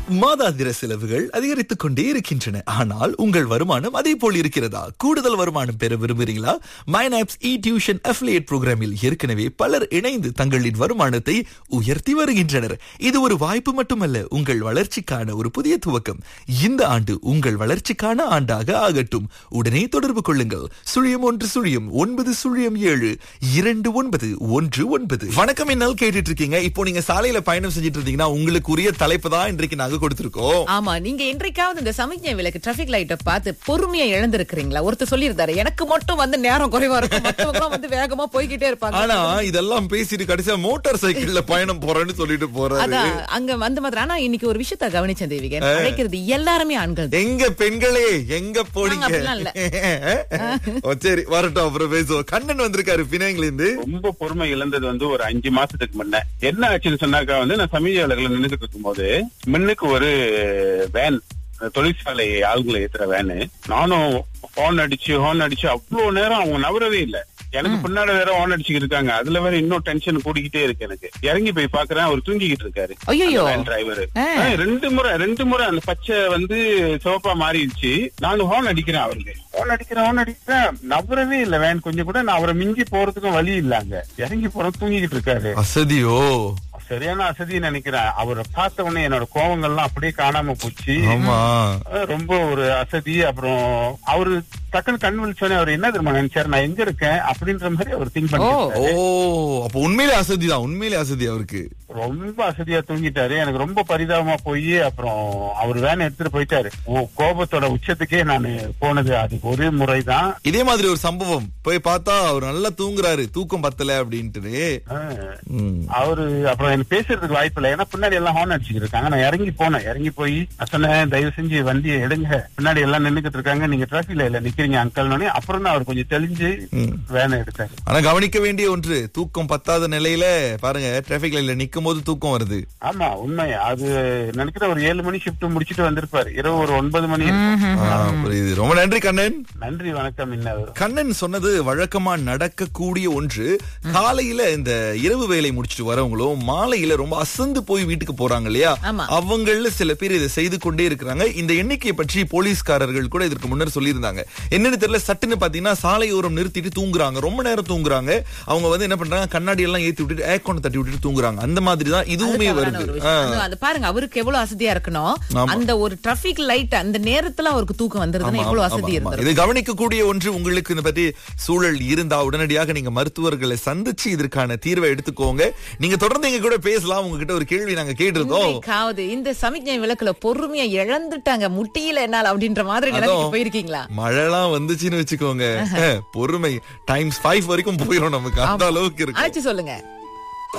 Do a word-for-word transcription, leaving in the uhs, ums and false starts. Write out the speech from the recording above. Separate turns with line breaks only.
மாதாந்திர செலவுகள் அதிகரித்துக் கொண்டே இருக்கின்றன. ஆனால் உங்கள் வருமானம் அதே போல் இருக்கிறதா? கூடுதல் வருமானம் பெற விரும்புகிறீங்களா? மைனாப்ஸ் இ டியூஷன் அஃபிலியேட் புரோகிராமில் ஏற்கனவே பலர் இணைந்து தங்களின் வருமானத்தை உயர்த்தி வருகின்றனர். இது ஒரு வாய்ப்பு மட்டுமல்ல, உங்கள் வளர்ச்சிக்கான ஒரு புதிய துவக்கம். இந்த ஆண்டு உங்கள் வளர்ச்சிக்கான ஆண்டாக ஆகட்டும். உடனே தொடர்பு கொள்ளுங்கள். சுழியம் ஒன்று சுழியம் ஒன்பது சுழியம் ஏழு இரண்டு ஒன்பது ஒன்று ஒன்பது. வணக்கம், என்னால் கேட்டுட்டு இருக்கீங்க. இப்போ நீங்க சாலையில பயணம் செஞ்சுட்டு இருந்தீங்கன்னா உங்களுக்கு உரிய தலைப்பு தான் இன்றைக்கு நாங்க கொடுத்திருக்கோம்.
ஆமா, நீங்க இன்றைக்காவது இந்த சமிக்ஞை விளக்கு டிராபிக் லைட்டை பார்த்து பொறுமையா இழந்திருக்கிறீங்களா? ஒருத்தர் சொல்லியிருந்தாரு, எனக்கு மட்டும் வந்து நேரம் குறைவா இருக்கும், மற்றவங்க வந்து வேகமா போய்கிட்டே இருப்பாங்க.
ஆனா இதெல்லாம் பேசிட்டு கடைசியா மோட்டார் சைக்கிள்ல பயணம் போறேன்னு சொல்லிட்டு போறாரு.
அதான் அங்க வந்து மாதிரி. ஆனா இன்னைக்கு ஒரு விஷயத்த கவனிச்சேன் தேவிகன், அழைக்கிறது எல்லாருமே ஆண்கள்.
எங்க பெண்களே எங்க போனீங்க? சரி, வரட்டும், அப்புறம் பேசுவோம். கண்ணன் வந்திருக்காரு பினாங்கில இருந்து.
ரொம்ப பொறுமை இழந்தது வந்து ஒரு அஞ்சு மாசத்துக்கு முன்ன என்ன ஆச்சுன்னு சொன்னாக்கா வந்து நான் சமீப வேலைகளை நின்றுட்டு இருக்கும் போது முன்னுக்கு ஒரு வேன், தொழிற்சாலை ஆளுங்களை ஏத்துற வேனு. நானும் ஹார்ன் அடிச்சு ஹார்ன் அடிச்சு அவ்வளவு நேரம் அவங்க நவரவே இல்லை. எனக்கு பின்னாடி வேற ஹார்ன் அடிச்சுட்டு இருக்காங்க. அதுல வேற இன்னும் டென்ஷன் கூடிக்கிட்டே இருக்கு எனக்கு. இறங்கி போய் பாக்குறேன், அவர் தூங்கிக்கிட்டு இருக்காரு டிரைவர். ரெண்டு முறை ரெண்டு முறை அந்த பச்சை வந்து சிவப்பா மாறிடுச்சு. நானும் ஹார்ன் அடிக்கிறேன், அவருக்கு ஹார்ன் அடிக்கிறேன் ஹார்ன் அடிக்கிறேன் நவரவே இல்லை வேன். கொஞ்சம் கூட நான் அவரை மிஞ்சி போறதுக்கும் வழி இல்லாங்க. இறங்கி போற தூங்கிக்கிட்டு இருக்காரு.
அசதியோ,
சரியான அசதின்னு நினைக்கிறேன். அவரை பார்த்த உடனே என்னோட கோவங்கள்லாம் அப்படியே காணாம போச்சு. ரொம்ப ஒரு அசதி. அப்புறம் அவரு டக்குன்னு கண் விழிச்சோடனே அவர் என்ன தெரியுமா நினைச்சாரு, நான் எங்க இருக்கேன் அப்படின்ற மாதிரி அவர் திங்க் பண்ணிட்டாரு.
ஓ, அப்ப உண்மையிலே அசதிதான், உண்மையிலே அசதி அவருக்கு.
ரொம்ப அசதியா தூங்கிட்டாரு. எனக்கு ரொம்ப பரிதாபமா போய் அப்புறம் அவர் வேன் எடுத்துட்டு போயிட்டாரு. ஓ, கோபத்தோட உச்சத்துக்கே நான் போனது அதுக்கு ஒரு முறைதான்.
இதே மாதிரி ஒரு சம்பவம் போய் பார்த்தா அவர் நல்லா தூங்குறாரு, தூக்கம் பத்தல அப்படின்ட்டு
அவரு அப்புறம் எனக்கு பேசுறதுக்கு வாய்ப்பு இல்லை. ஏன்னா பின்னாடி எல்லாம் ஹார்ன் அடிச்சுட்டு இருக்காங்க. நான் இறங்கி போனேன். இறங்கி போய் நான் சொன்னேன், தயவு செஞ்சு வண்டியை எடுங்க, பின்னாடி எல்லாம் நின்னுக்கிட்டு இருக்காங்க, நீங்க டிராபிக் லைன்ல நிக்கிறீங்க அங்கல்னு. அப்புறம் தான் அவர் கொஞ்சம் தெளிஞ்சு வேனை எடுத்தாரு.
ஆனா கவனிக்க வேண்டிய ஒன்று, தூக்கம் பத்தாத நிலையில பாருங்க டிராபிக் லைன்ல நிக்கும் போது தூக்கம் வருது.
ஆமா, உண்மை. அது நினைக்கிற ஒரு ஏழு மணி ஷிப்ட் முடிச்சிட்டு வந்திருப்பாரு. இரவு ஒரு ஒன்பது மணி.
புரியுது. ரொம்ப நன்றி கண்ணன்.
நன்றி, வணக்கம்.
கண்ணன் சொன்னது வழக்கமா நடக்கக்கூடிய ஒன்று. காலையில இந்த இரவு வேலை முடிச்சிட்டு வரவங்களும் மாலையில ரொம்ப அசந்து போய் வீட்டுக்கு போறாங்க இல்லையா, அவங்கள சில பேர் இதை செய்து கொண்டே இருக்கிறாங்க. இந்த எண்ணிக்கையை பற்றி போலீஸ்காரர்கள் கூட இதற்கு முன்னர் சொல்லியிருந்தாங்க. என்னன்னு தெரியல, சட்டுன்னு பாத்தீங்கன்னா சாலையோரம் நிறுத்திட்டு தூங்குறாங்க, ரொம்ப நேரம் தூங்குறாங்க. அவங்க வந்து என்ன பண்றாங்க, கண்ணாடி எல்லாம் ஏத்தி விட்டுட்டு ஏக்கோனை தட்டி விட்டுட்டு தூங்குறாங்க. அந்த மாதிரி தான் இதுவுமே வருது.
அது பாருங்க, அவருக்கு எவ்வளவு அசதியா இருக்கணும். அந்த ஒரு டிராபிக் லைட் அந்த நேரத்துல அவருக்கு தூக்கம் வந்துருதுன்னா எவ்வளவு அசதி இருக்கு.
இது கவனிக்கக்கூடிய ஒன்று. உங்களுக்கு இதை பற்றி சூழல் இருந்தா உடனடியாக நீங்க மருத்துவர்களை சந்திச்சு இதற்கான தீர்வை எடுத்துக்கோங்க. நீங்க தொடர்ந்து எங்க கூட பேசலாம். உங்ககிட்ட ஒரு கேள்வி நாங்க கேட்டிருந்தோம்.
இந்த சமிக்ஞை விளக்குல பொறுமையா இழந்துட்டாங்க, முட்டியில என்னால அப்படின்ற மாதிரி நிலைமைக்கு போயிருக்கீங்களா?
மழைலாம் வந்துச்சுன்னு வச்சுக்கோங்க, பொறுமை டைம்ஸ் ஃபைவ் வரைக்கும் போயிடும் நமக்கு. அந்த அளவுக்கு இருக்கு.
சொல்லுங்க.